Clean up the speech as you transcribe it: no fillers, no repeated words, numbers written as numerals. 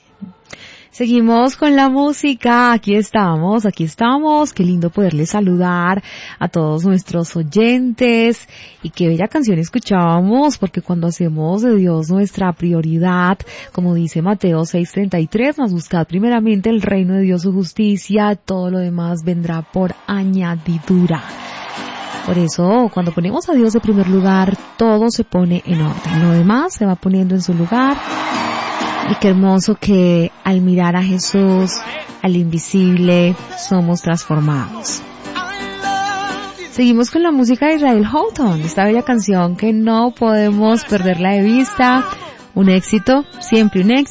Seguimos con la música, aquí estamos, qué lindo poderles saludar a todos nuestros oyentes y qué bella canción escuchábamos, porque cuando hacemos de Dios nuestra prioridad, como dice Mateo 6:33, mas buscad primeramente el reino de Dios, su justicia, todo lo demás vendrá por añadidura. Por eso, cuando ponemos a Dios de primer lugar, todo se pone en orden, lo demás se va poniendo en su lugar. Y qué hermoso que al mirar a Jesús, al invisible, somos transformados. Seguimos con la música de Israel Houghton, esta bella canción que no podemos perderla de vista. Un éxito, siempre un éxito.